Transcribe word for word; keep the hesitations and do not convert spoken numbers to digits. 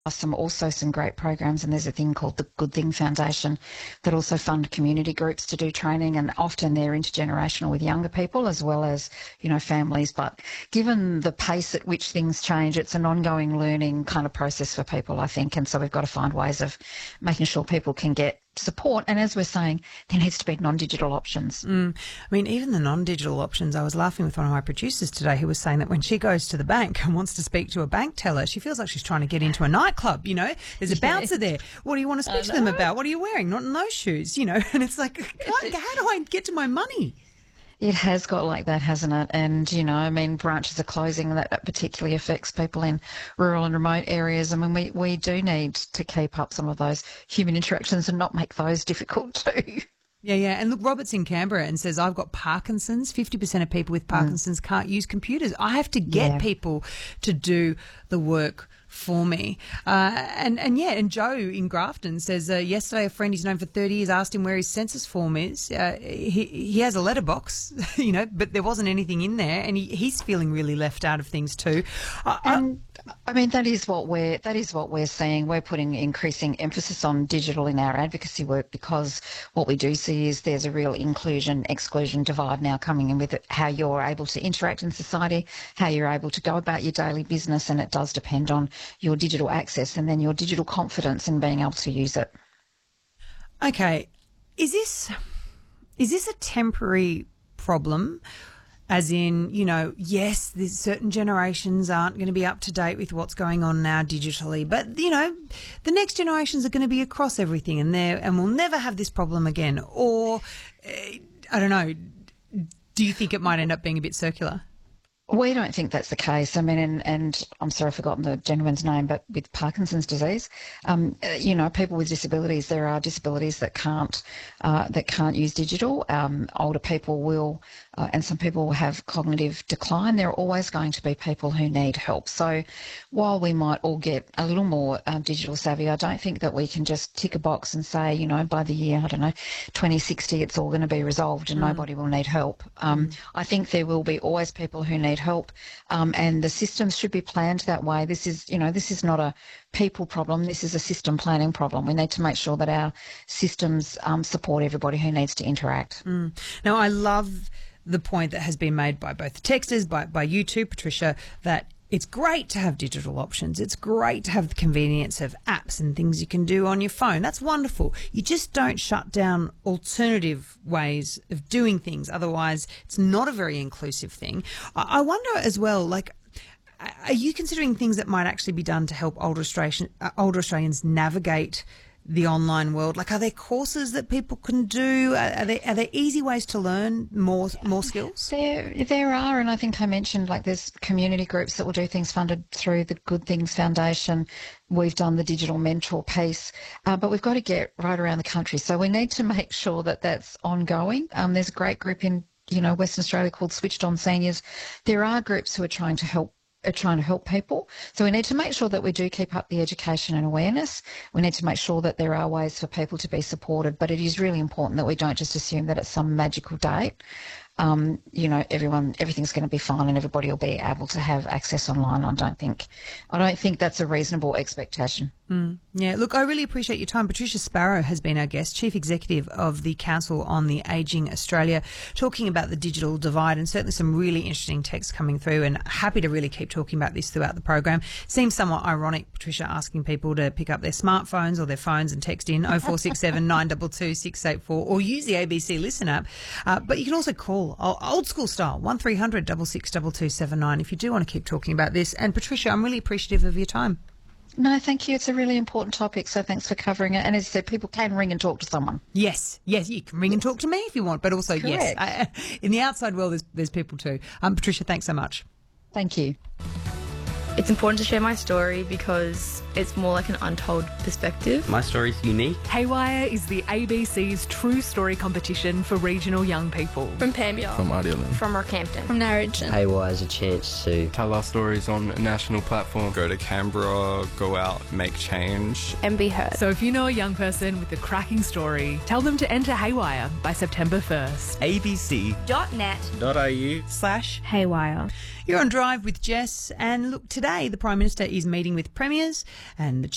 some also some great programs, and there's a thing called the Good Thing Foundation that also fund community groups to do training, and often they're intergenerational with younger people as well as, you know, families. But given the pace at which things change, it's an ongoing learning kind of process for people, I think, and so we've got to find ways of making sure people can get support. And as we're saying, there needs to be non-digital options. Mm. I mean, even the non-digital options, I was laughing with one of my producers today who was saying that when she goes to the bank and wants to speak to a bank teller, she feels like she's trying to get into a nightclub, you know. There's a bouncer there. What do you want to speak to them about? What are you wearing? Not in those shoes, you know. And it's like, how, how do I get to my money? It has got like that, hasn't it? And, you know, I mean, branches are closing. That, that particularly affects people in rural and remote areas. I mean, we, we do need to keep up some of those human interactions and not make those difficult too. Yeah, yeah. And look, Robert's in Canberra and says, I've got Parkinson's. fifty percent of people with Parkinson's mm. can't use computers. I have to get yeah. people to do the work for me. Uh, and, and yeah, and Joe in Grafton says, uh, yesterday a friend he's known for thirty years asked him where his census form is. Uh, he, he has a letterbox, you know, but there wasn't anything in there, and he, he's feeling really left out of things too. Uh, and I mean, that is what we're, that is what we're seeing. We're putting increasing emphasis on digital in our advocacy work, because what we do see is there's a real inclusion exclusion divide now coming in with it, how you're able to interact in society, how you're able to go about your daily business, and it does depend on your digital access and then your digital confidence in being able to use it. Okay, is this is this a temporary problem? As in, you know, yes, there's certain generations aren't going to be up to date with what's going on now digitally, but, you know, the next generations are going to be across everything and they and we'll never have this problem again. Or, uh, I don't know, do you think it might end up being a bit circular? We don't think that's the case. I mean, and, and I'm sorry I've forgotten the gentleman's name, but with Parkinson's disease, um, you know, people with disabilities, there are disabilities that can't uh, that can't use digital. Um, older people will, uh, and some people will have cognitive decline. There are always going to be people who need help. So while we might all get a little more uh, digital savvy, I don't think that we can just tick a box and say, you know, by the year, I don't know, twenty sixty, it's all going to be resolved and mm. nobody will need help. Um, mm. I think there will be always people who need help, um, and the systems should be planned that way. This is, you know, this is not a people problem. This is a system planning problem. We need to make sure that our systems um, support everybody who needs to interact. Mm. Now, I love the point that has been made by both the texters, by, by you too, Patricia, that it's great to have digital options. It's great to have the convenience of apps and things you can do on your phone. That's wonderful. You just don't shut down alternative ways of doing things. Otherwise, it's not a very inclusive thing. I wonder as well, like, are you considering things that might actually be done to help older Australian, uh, older Australians navigate the online world? Like, are there courses that people can do? Are there, are there easy ways to learn more more skills? There, there are, and I think I mentioned, like, there's community groups that will do things funded through the Good Things Foundation. We've done the digital mentor piece, uh, but we've got to get right around the country. So we need to make sure that that's ongoing. Um, there's a great group in, you know, Western Australia called Switched On Seniors. There are groups who are trying to help are trying to help people. So we need to make sure that we do keep up the education and awareness. We need to make sure that there are ways for people to be supported, but it is really important that we don't just assume that it's some magical date. Um, you know, everyone, everything's going to be fine and everybody will be able to have access online. I don't think, I don't think that's a reasonable expectation. Mm, yeah, look, I really appreciate your time. Patricia Sparrow has been our guest, Chief Executive of the Council on the Ageing Australia, talking about the digital divide, and certainly some really interesting texts coming through, and happy to really keep talking about this throughout the program. Seems somewhat ironic, Patricia, asking people to pick up their smartphones or their phones and text in oh four six seven, nine two two, six eight four or use the A B C Listen app. Uh, but you can also call old school style, one three hundred, six six two two seven nine if you do want to keep talking about this. And Patricia, I'm really appreciative of your time. No, thank you. It's a really important topic, so thanks for covering it. And as I said, people can ring and talk to someone. Yes, yes, you can ring and talk to me if you want, but also, Correct. yes, I, in the outside world, there's, there's people too. Um, Patricia, thanks so much. Thank you. It's important to share my story because it's more like an untold perspective. My story's unique. Haywire is the A B C's true story competition for regional young people. From Pambia. From Ardelan. From Rockhampton. From Narrogin. Haywire is a chance to tell our stories on a national platform. Go to Canberra, go out, make change. And be heard. So if you know a young person with a cracking story, tell them to enter Haywire by September first. abc.net.au slash Haywire. You're on Drive with Jess, and look, today the Prime Minister is meeting with premiers and the